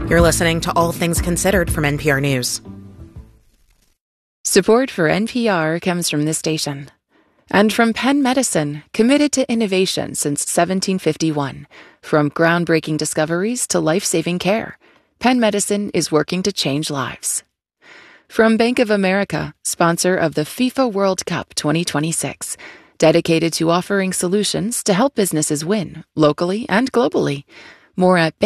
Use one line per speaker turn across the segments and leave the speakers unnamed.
You're listening to All Things Considered from NPR News.
Support for NPR comes from this station and from Penn Medicine, committed to innovation since 1751. From groundbreaking discoveries to life-saving care, Penn Medicine is working to change lives. From Bank of America, sponsor of the FIFA World Cup 2026, dedicated to offering solutions to help businesses win locally and globally. More at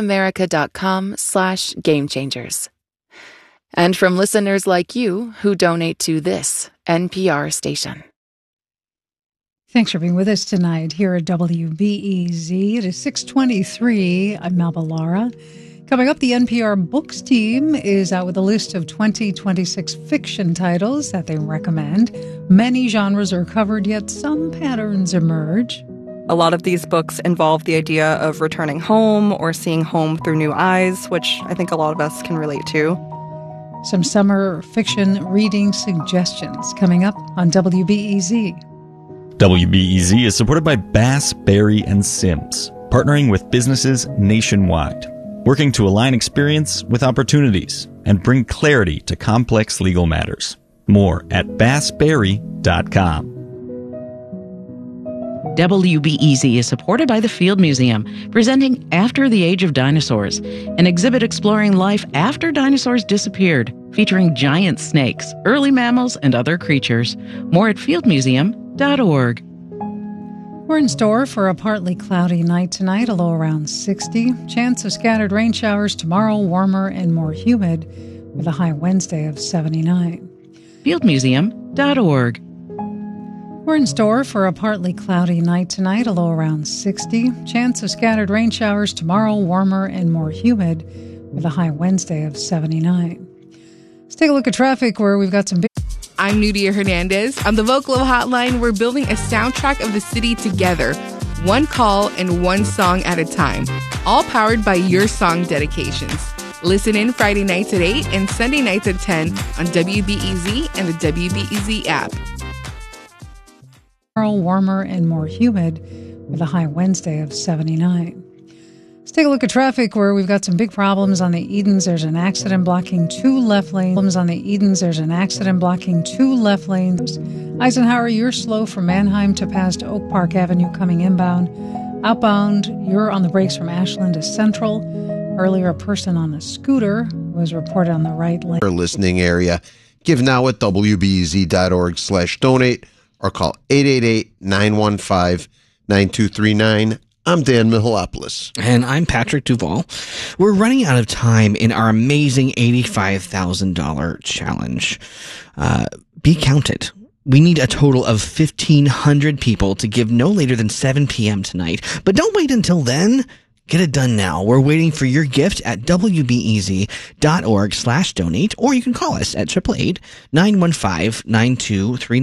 bankofamerica.com/gamechangers. And from listeners like you who donate to this NPR station.
Thanks for being with us tonight here at WBEZ. It is 6:23. I'm Melba Lara. Coming up, the NPR Books team is out with a list of 2026 fiction titles that they recommend. Many genres are covered, yet some patterns emerge.
A lot of these books involve the idea of returning home or seeing home through new eyes, which I think a lot of us can relate to.
Some summer fiction reading suggestions coming up on WBEZ.
WBEZ is supported by Bass, Berry & Sims, partnering with businesses nationwide, working to align experience with opportunities and bring clarity to complex legal matters. More at bassberry.com.
WBEZ is supported by the Field Museum, presenting After the Age of Dinosaurs, an exhibit exploring life after dinosaurs disappeared, featuring giant snakes, early mammals, and other creatures. More at fieldmuseum.org.
We're in store for a partly cloudy night tonight, a low around 60. Chance of scattered rain showers tomorrow, warmer and more humid, with a high Wednesday of 79.
fieldmuseum.org.
We're in store for a partly cloudy night tonight, a low around 60. Chance of scattered rain showers tomorrow, warmer and more humid, with a high Wednesday of 79. Let's take a look at traffic, where we've got some big...
I'm Nudia Hernandez. On the Vocalo Hotline, we're building a soundtrack of the city together, one call and one song at a time, all powered by your song dedications. Listen in Friday nights at 8 and Sunday nights at 10 on WBEZ and the WBEZ app.
Warmer and more humid, with a high Wednesday of 79. Let's take a look at traffic, where we've got some big problems on the Edens. There's an accident blocking two left lanes. Eisenhower, you're slow from Mannheim to past Oak Park Avenue coming inbound. Outbound, you're on the brakes from Ashland to Central. Earlier, a person on a scooter was reported on the right lane.
Listening area. Give now at wbez.org/donate. or call 888-915-9239. I'm Dan Mihalopoulos.
And I'm Patrick Duvall. We're running out of time in our amazing $85,000 challenge. Be counted. We need a total of 1,500 people to give no later than 7 p.m. tonight. But don't wait until then. Get it done now. We're waiting for your gift at wbez.org/donate, or you can call us at 888-915-9239.